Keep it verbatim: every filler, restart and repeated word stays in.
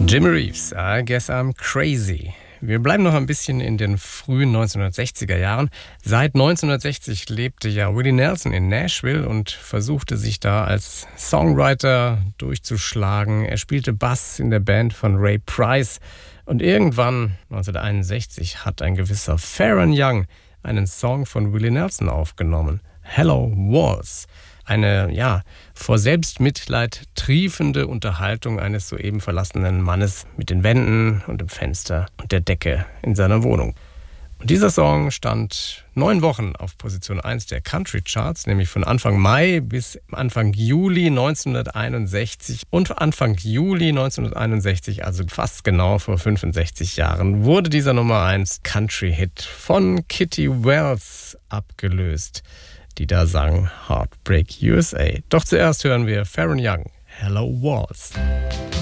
Jimmy Reeves, I Guess I'm Crazy. Wir bleiben noch ein bisschen in den frühen neunzehnhundertsechziger Jahren. Seit neunzehnhundertsechzig lebte ja Willie Nelson in Nashville und versuchte sich da als Songwriter durchzuschlagen. Er spielte Bass in der Band von Ray Price. Und irgendwann, neunzehnhunderteinundsechzig, hat ein gewisser Faron Young einen Song von Willie Nelson aufgenommen. Hello Walls. Eine, ja, vor Selbstmitleid triefende Unterhaltung eines soeben verlassenen Mannes mit den Wänden und dem Fenster und der Decke in seiner Wohnung. Und dieser Song stand neun Wochen auf Position eins der Country Charts, nämlich von Anfang Mai bis Anfang Juli neunzehnhunderteinundsechzig. Und Anfang Juli neunzehnhunderteinundsechzig, also fast genau vor fünfundsechzig Jahren, wurde dieser Nummer eins Country-Hit von Kitty Wells abgelöst, die da sang Heartbreak U S A. Doch zuerst hören wir Faron Young, Hello Walls.